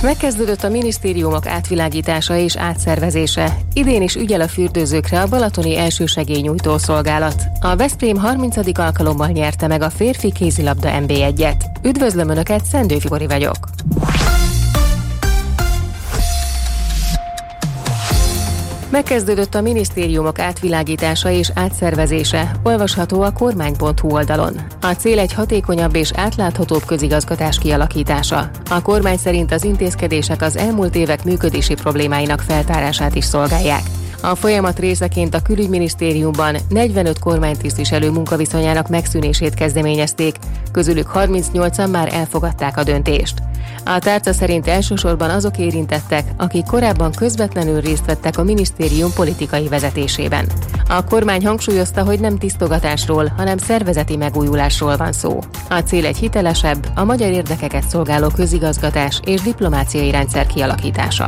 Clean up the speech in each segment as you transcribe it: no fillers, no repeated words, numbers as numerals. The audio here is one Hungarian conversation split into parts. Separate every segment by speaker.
Speaker 1: Megkezdődött a minisztériumok átvilágítása és átszervezése. Idén is ügyel a fürdőzőkre a balatoni elsősegélynyújtó szolgálat. A Veszprém 30. alkalommal nyerte meg a férfi kézilabda NB1-et. Üdvözlöm Önöket, Szendő Fibori vagyok. Megkezdődött a minisztériumok átvilágítása és átszervezése, olvasható a kormány.hu oldalon. A cél egy hatékonyabb és átláthatóbb közigazgatás kialakítása. A kormány szerint az intézkedések az elmúlt évek működési problémáinak feltárását is szolgálják. A folyamat részeként a Külügyminisztériumban 45 kormánytisztviselő munkaviszonyának megszűnését kezdeményezték, közülük 38-an már elfogadták a döntést. A tárca szerint elsősorban azok érintettek, akik korábban közvetlenül részt vettek a minisztérium politikai vezetésében. A kormány hangsúlyozta, hogy nem tisztogatásról, hanem szervezeti megújulásról van szó. A cél egy hitelesebb, a magyar érdekeket szolgáló közigazgatás és diplomáciai rendszer kialakítása.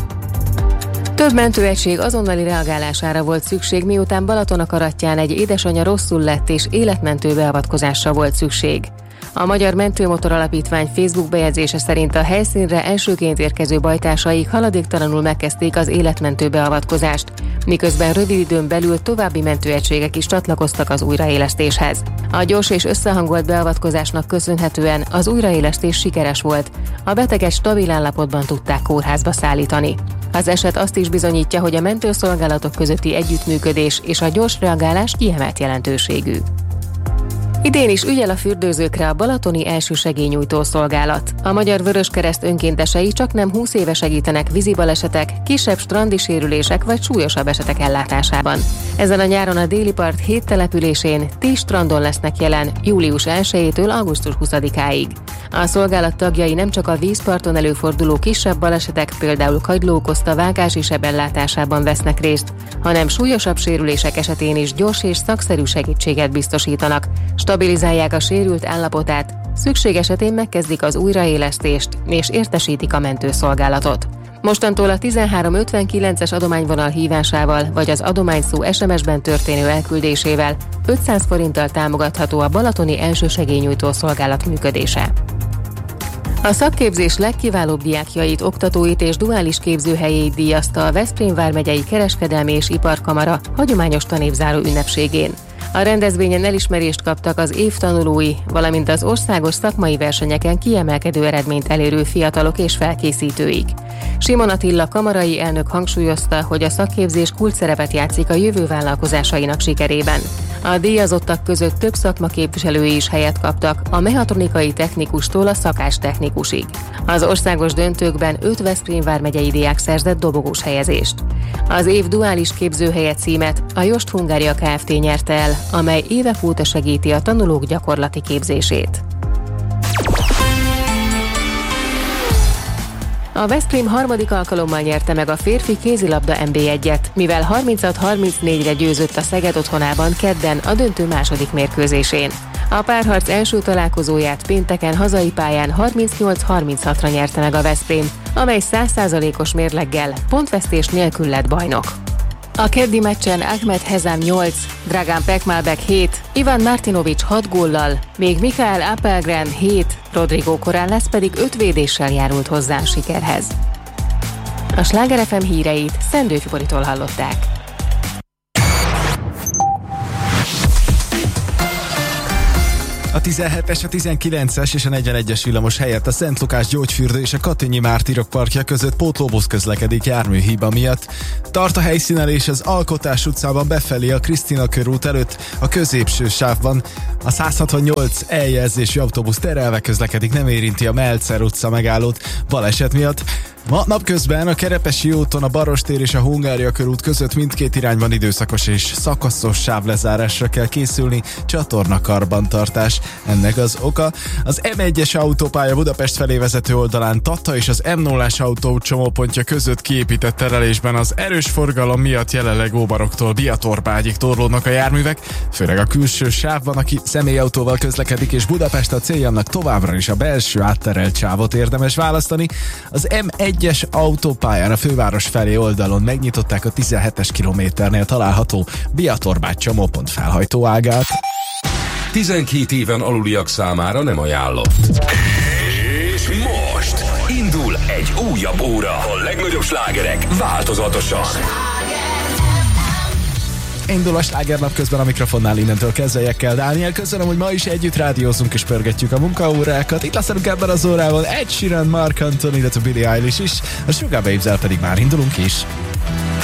Speaker 1: Több mentőegység azonnali reagálására volt szükség, miután Balatonakarattyán egy édesanyja rosszul lett és életmentő beavatkozásra volt szükség. A Magyar Mentőmotor Alapítvány Facebook bejegyzése szerint a helyszínre elsőként érkező bajtársaik haladéktalanul megkezdték az életmentő beavatkozást, miközben rövid időn belül további mentőegységek is csatlakoztak az újraélesztéshez. A gyors és összehangolt beavatkozásnak köszönhetően az újraélesztés sikeres volt, a beteget stabil állapotban tudták kórházba szállítani. Az eset azt is bizonyítja, hogy a mentőszolgálatok közötti együttműködés és a gyors reagálás kiemelt jelentőségű. Idén is ügyel a fürdőzőkre a balatoni elsősegélynyújtó szolgálat. A Magyar Vöröskereszt önkéntesei csaknem 20 éve segítenek vízibalesetek, kisebb strandi sérülések vagy súlyosabb esetek ellátásában. Ezen a nyáron a déli part 7 településén 10 strandon lesznek jelen július 1-től augusztus 20-áig. A szolgálat tagjai nem csak a vízparton előforduló kisebb balesetek, például kagyló okozta vágási sebellátásában vesznek részt, hanem súlyosabb sérülések esetén is gyors és szakszerű segítséget biztosítanak, stabilizálják a sérült állapotát, szükség esetén megkezdik az újraélesztést és értesítik a mentőszolgálatot. Mostantól a 1359-es adományvonal hívásával vagy az adományszó SMS-ben történő elküldésével 500 forinttal támogatható a balatoni elsősegélynyújtó szolgálat működése. A szakképzés legkiválóbb diákjait, oktatóit és duális képzőhelyét díjazta a Veszprém vármegyei Kereskedelmi és Iparkamara hagyományos tanévzáró ünnepségén. A rendezvényen elismerést kaptak az év tanulói, valamint az országos szakmai versenyeken kiemelkedő eredményt elérő fiatalok és felkészítőik. Simon Attila kamarai elnök hangsúlyozta, hogy a szakképzés kulcsszerepet játszik a jövő vállalkozásainak sikerében. A díjazottak között több szakmaképviselői is helyet kaptak, a mechatronikai technikustól a szakástechnikusig. Az országos döntőkben 5 Veszprém vármegyei diák szerzett dobogós helyezést. Az év duális képzőhelye címet a Jost Hungária Kft. Nyerte el, amely évek óta segíti a tanulók gyakorlati képzését. A Veszprém 3. alkalommal nyerte meg a férfi kézilabda NB1-et, mivel 36-34-re győzött a Szeged otthonában kedden a döntő második mérkőzésén. A párharc első találkozóját pénteken hazai pályán 38-36-ra nyerte meg a Veszprém, amely 100%-os mérleggel pontvesztés nélkül lett bajnok. A keddi meccsen Ahmed Hezam 8, Dragan Pekmalbek 7, Ivan Martinovic 6 góllal, még Mikael Apelgren 7, Rodrigo Corrales pedig 5 védéssel járult hozzá a sikerhez. A Sláger FM híreit Szendő Fiboritól hallották.
Speaker 2: A 17-es, a 19-es és a 41-es villamos helyett a Szent Lukás gyógyfürdő és a Katinyi Mártírok parkja között pótlóbusz közlekedik járműhiba miatt. Tart a helyszínelés az Alkotás utcában befelé a Krisztina körút előtt, a középső sávban. A 168 eljelzésű autóbusz terelve közlekedik, nem érinti a Meltzer utca megállót baleset miatt. Ma napközben a Kerepesi úton a Barostér és a Hungária körút között mindkét irányban időszakos és szakaszos sávlezárásra kell készülni, csatornakarbantartás. Ennek az oka az M1-es autópálya Budapest felé vezető oldalán Tata és az M0-as autó csomópontja között kiépített terelésben az erős forgalom miatt jelenleg Óbaroktól Biatorbágyig torlódnak a járművek, főleg a külső sávban, aki személyautóval közlekedik, és Budapest a céljának továbbra is a belső átterelt sávot érdemes választani. Az M1-es autópályán a főváros felé oldalon megnyitották a 17-es kilométernél található Biatorbágy csomópont felhajtó ágát.
Speaker 3: 12 éven aluliak számára nem ajánlott. És most Indul egy újabb óra. A legnagyobb slágerek változatosan.
Speaker 2: Indul a slágernap, közben a mikrofonnál innentől kezdve Dániel. Köszönöm, hogy ma is együtt rádiózunk és pörgetjük a munkaórákat. Itt leszünk ebben az órában Ed Sheeran, Marc Anthony, illetve Billie Eilish is. A Sugar Babes-el pedig már indulunk is.